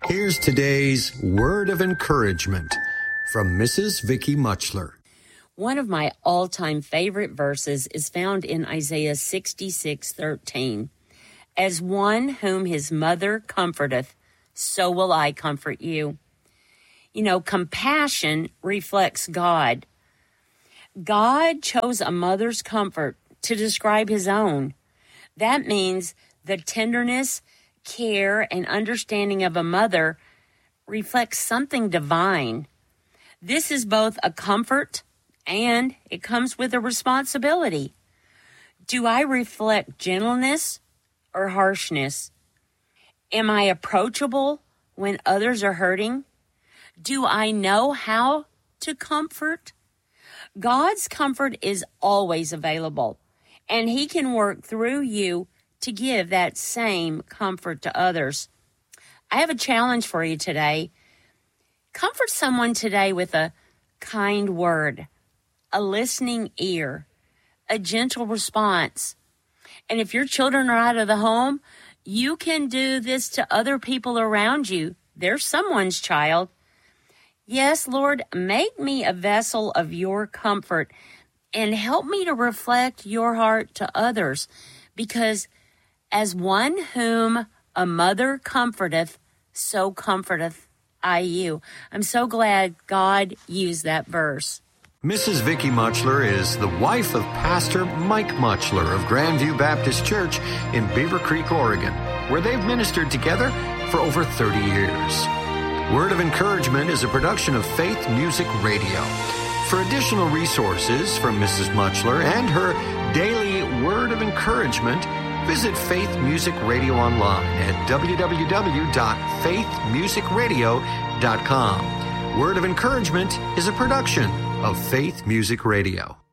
Here's today's word of encouragement from Mrs. Vicky Muchler. One of my all-time favorite verses is found in Isaiah 66:13. As one whom his mother comforteth, so will I comfort you. You know, compassion reflects God. God chose a mother's comfort to describe his own. That means the tenderness, care, and understanding of a mother reflects something divine. This is both a comfort and it comes with a responsibility. Do I reflect gentleness or harshness? Am I approachable when others are hurting? Do I know how to comfort? God's comfort is always available, and he can work through you to give that same comfort to others. I have a challenge for you today. Comfort someone today with a kind word, a listening ear, a gentle response. And if your children are out of the home, you can do this to other people around you. They're someone's child. Yes, Lord, make me a vessel of your comfort and help me to reflect your heart to others, because as one whom a mother comforteth, so comforteth I you. I'm so glad God used that verse. Mrs. Vicky Muchler is the wife of Pastor Mike Muchler of Grandview Baptist Church in Beaver Creek, Oregon, where they've ministered together for over 30 years. Word of Encouragement is a production of Faith Music Radio. For additional resources from Mrs. Muchler and her daily Word of Encouragement, visit Faith Music Radio online at www.faithmusicradio.com. Word of Encouragement is a production of Faith Music Radio.